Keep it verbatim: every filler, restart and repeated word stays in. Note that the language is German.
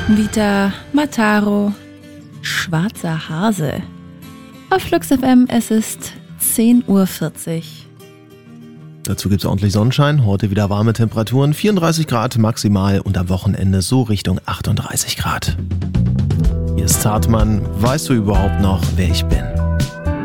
Vita Mataro, Schwarzer Hase. Auf Flux F M, es ist zehn Uhr vierzig. Dazu gibt es ordentlich Sonnenschein, heute wieder warme Temperaturen, vierunddreißig Grad maximal und am Wochenende so Richtung achtunddreißig Grad. Hier ist Zartmann, weißt du überhaupt noch, wer ich bin?